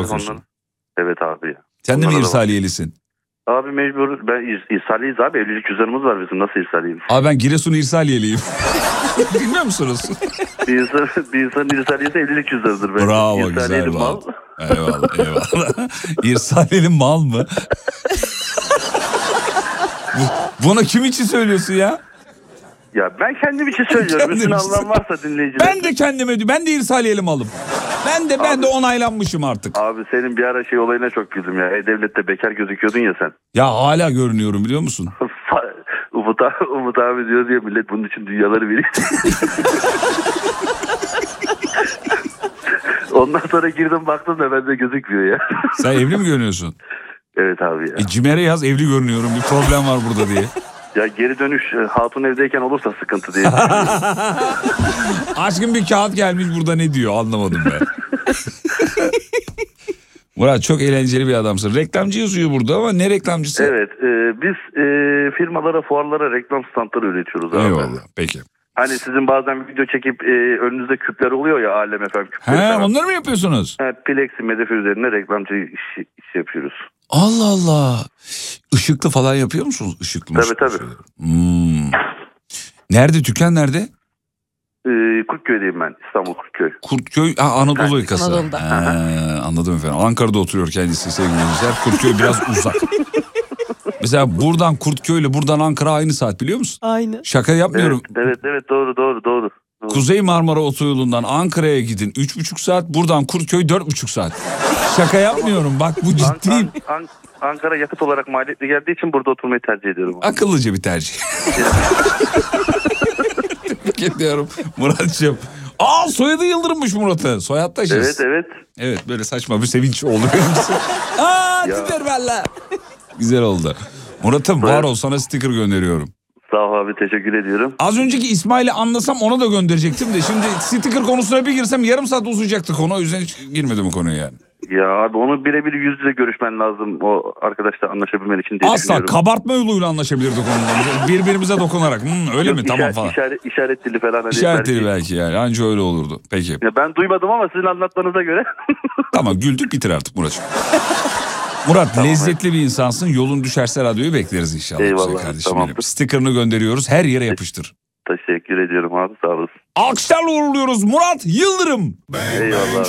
bakıyorsun? Ondan... Evet abi. Sen de mi İrsaliyelisin? Abi mecbur. Ben İrsaliyiz abi. Evlilik cüzdanımız var bizim. Nasıl İrsaliyiz? Abi ben Giresun İrsaliyeliyim. Bilmiyor musunuz? bir insanın İrsaliyesi evlilik cüzdanıdır. Bence. Bravo, güzel mal. Eyvallah. İrsaliyeli mal mı? Bunu kim için söylüyorsun ya? Ya ben kendim için söylüyorum. Bütün anlam varsa dinleyiciler. Ben de kendime, ben de İrsaliyeli malım. Ben de onaylanmışım artık. Abi senin bir ara olayına çok güldüm ya. E-Devlet'te bekar gözüküyordun ya sen. Ya hala görünüyorum biliyor musun? Umut abi diyor diye millet bunun için dünyaları veriyor. Ondan sonra girdim baktım da bende gözükmüyor ya. Sen evli mi görünüyorsun? Evet abi ya. Cimer'e yaz evli görünüyorum, bir problem var burada diye. Ya geri dönüş hatun evdeyken olursa sıkıntı diye. Aşkım bir kağıt gelmiş burada, ne diyor anlamadım ben. Murat çok eğlenceli bir adamsın. Reklamcı yazıyor burada ama ne reklamcısı? Evet biz firmalara, fuarlara reklam standları üretiyoruz abi. Eyvallah, peki. Hani sizin bazen video çekip önünüzde küpler oluyor ya, Alem FM küpleri. He, onları mı yapıyorsunuz? Evet, Plexi, Medefe üzerine reklamcı iş yapıyoruz. Allah Allah. Işıklı falan yapıyor musunuz? Işıklı mı? Tabii. Nerede, dükkan nerede? Kurtköy'deyim ben, İstanbul Kurtköy. Kurtköy, Anadolu yakası. Anadolu'da. Anladım efendim. Ankara'da oturuyor kendisi sevgili dinleyiciler. Kurtköy biraz uzak. Mesela buradan Kurtköy ile buradan Ankara aynı saat, biliyor musun? Aynı. Şaka yapmıyorum. Evet doğru. Kuzey Marmara Otoyolu'ndan Ankara'ya gidin 3,5 saat, buradan Kurtköy 4,5 saat. Şaka yapmıyorum, bak bu ciddiyim. Ankara yakıt olarak maliyetli geldiği için burada oturmayı tercih ediyorum. Akıllıca bir tercih. Tebrik ediyorum Murat'cığım. Soyadı Yıldırım'mış Murat'ın. Soyadtaşız. Evet. Evet, böyle saçma bir sevinç oldu benim için. Titer valla. Güzel oldu. Murat'ım var ol, sana sticker gönderiyorum. Sağ ol abi, teşekkür ediyorum. Az önceki İsmail'i anlasam ona da gönderecektim de şimdi sticker konusuna bir girsem yarım saat uzayacaktı konu. O yüzden hiç girmedim o konuya yani. Ya abi onu birebir yüz yüze görüşmen lazım o arkadaşla anlaşabilmen için diye düşünüyorum. Asla kabartma yoluyla anlaşabilirdik onunla. Birbirimize dokunarak. Öyle Yok, mi? Tamam falan. İşaret dili falan. Hani İşaret dili belki yani. Anca öyle olurdu. Peki. Ya ben duymadım ama sizin anlatmanıza göre. Tamam, güldük, bitir artık Murat'cığım. Murat tamam, lezzetli bir insansın. Yolun düşerse radyoyu bekleriz inşallah. Eyvallah. Kardeşim benim. Sticker'ını gönderiyoruz. Her yere yapıştır. Teşekkür ediyorum abi, sağ olasın. Alkışlarla uğurluyoruz Murat Yıldırım. Eyvallah.